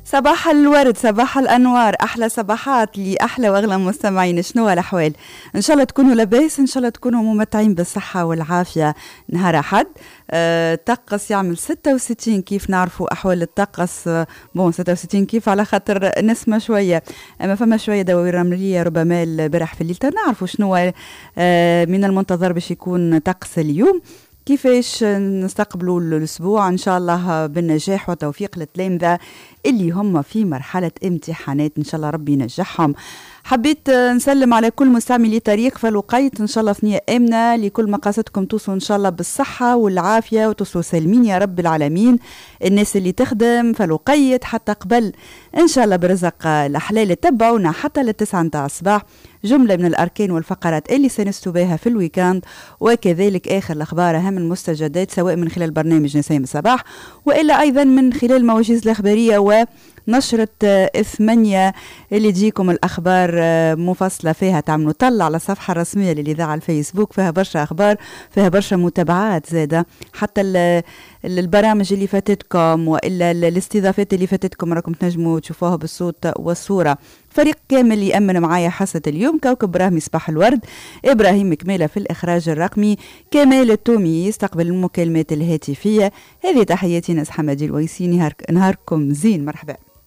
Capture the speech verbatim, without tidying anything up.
صباح الورد، صباح الأنوار، أحلى صباحات لأحلى وأغلى مستمعين. شنو الأحوال؟ إن شاء الله تكونوا لاباس، إن شاء الله تكونوا ممتعين بالصحة والعافية. نهار أحد أه طقس يعمل ستة وستين كيف نعرفوا أحوال الطقس. أه بون ستة وستين كيف على خاطر نسمة شوية، أما فما شوية دوائر رملية ربما البارح في الليل. نعرفوا شنو أه من المنتظر باش يكون طقس اليوم، كيفاش نستقبلوا الأسبوع إن شاء الله بالنجاح وتوفيق للتلامذة اللي هم في مرحلة امتحانات. إن شاء الله ربي ينجحهم. حبيت نسلم على كل مستعملي طريق فالوقيت، إن شاء الله ثنية آمنة لكل مقاصدكم، توصلوا إن شاء الله بالصحة والعافية وتوصلوا سالمين يا رب العالمين. الناس اللي تخدم فالوقيت حتى قبل إن شاء الله برزق الأحلال تبعونا حتى للتسعة متاع الصباح. جملة من الأركان والفقرات اللي سنستو بها في الويكاند، وكذلك آخر الأخبار أهم المستجدات سواء من خلال برنامج نسيم الصباح وإلا أيضا من خلال مواجيز الأخبارية ونشرة ثمانية اللي تجيكم الأخبار مفصلة فيها. تعملوا طلع على الصفحة الرسمية للإذاعة الفيسبوك، فيها برشا أخبار، فيها برشا متابعات زادة. حتى البرامج اللي فاتتكم وإلا الاستضافات اللي فاتتكم راكم تنجموا تشوفوها بالصوت والصورة. فريق كامل يأمن معايا حصة اليوم: كوكب براهمي صباح الورد، إبراهيم كميلة في الإخراج الرقمي، كمال التومي يستقبل المكالمات الهاتفية. هذه تحياتي ناس حمادي الويسي، نهاركم زين، مرحبا.